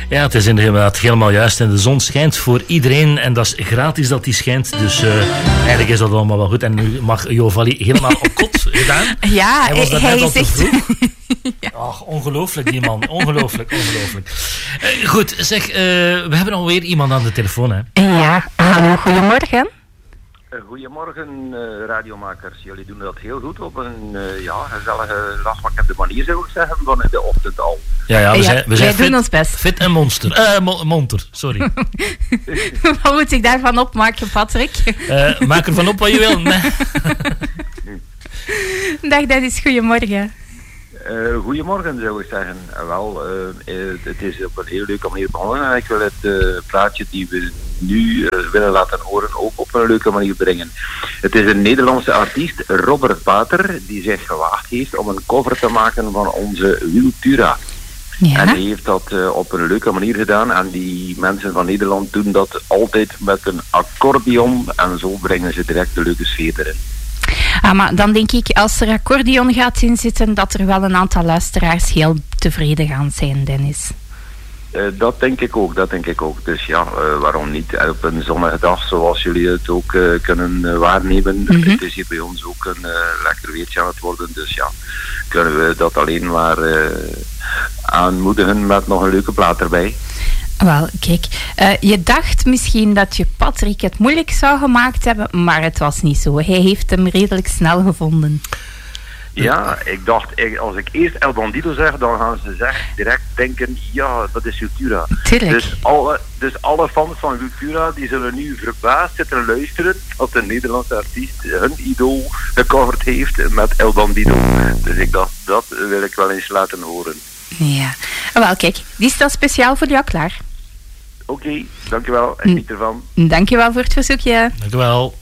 Ja, het is inderdaad helemaal juist. En de zon schijnt voor iedereen. En dat is gratis dat die schijnt. Dus eigenlijk is dat allemaal wel goed. En nu mag Jo Valli helemaal op kot gedaan. Ja, hij was daar net al te vroeg. Ja. Ach, ongelooflijk die man. Ongelooflijk. Goed, zeg, we hebben alweer iemand aan de telefoon, hè? Ja, hallo, goedemorgen. Goedemorgen, radiomakers. Jullie doen dat heel goed op een gezellige dag. Maar ik heb de manier, zou ik zeggen, van in de ochtend al. Ja, we zijn doen ons best. Fit en monter, sorry. Wat moet ik daarvan opmaken, Patrick? Maak ervan op wat je wil. Nee. Dag Dennis, goedemorgen. Goedemorgen, zou ik zeggen. Het is op een heel leuke manier begonnen. En ik wil het plaatje die we nu willen laten horen ook op een leuke manier brengen. Het is een Nederlandse artiest, Robert Pater, die zich gewaagd heeft om een cover te maken van onze Wiltura. Ja. En hij heeft dat op een leuke manier gedaan. En die mensen van Nederland doen dat altijd met een accordeon. En zo brengen ze direct de leuke sfeer erin. Ah, maar dan denk ik, als er accordeon gaat inzitten, dat er wel een aantal luisteraars heel tevreden gaan zijn, Dennis. Dat denk ik ook. Dus ja, waarom niet? Op een zonnige dag, zoals jullie het ook kunnen waarnemen. Mm-hmm. Het is hier bij ons ook een lekker weertje aan het worden. Dus ja, kunnen we dat alleen maar aanmoedigen met nog een leuke plaat erbij. Wel, kijk, je dacht misschien dat je Patrick het moeilijk zou gemaakt hebben, maar het was niet zo. Hij heeft hem redelijk snel gevonden. Ja, ik dacht, als ik eerst El Bandido zeg, dan gaan ze direct denken, ja, dat is Wiltura. Tuurlijk. Dus alle fans van Wiltura, die zullen nu verbaasd zitten luisteren dat een Nederlandse artiest hun idool gecoverd heeft met El Bandido. Dus ik dacht, dat wil ik wel eens laten horen. Ja, wel kijk, die staat speciaal voor jou klaar. Oké, dankjewel. En niet ervan. Dankjewel voor het verzoekje. Dankjewel.